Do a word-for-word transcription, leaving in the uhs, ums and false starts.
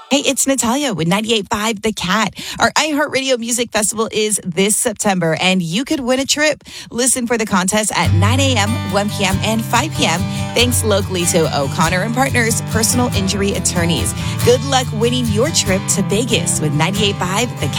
Hey, it's Natalia with ninety-eight point five The Cat. Our iHeartRadio Music Festival is this September, and you could win a trip. Listen for the contest at nine a.m., one p.m., and five p.m. Thanks locally to O'Connor and Partners, personal injury attorneys. Good luck winning your trip to Vegas with ninety-eight point five The Cat.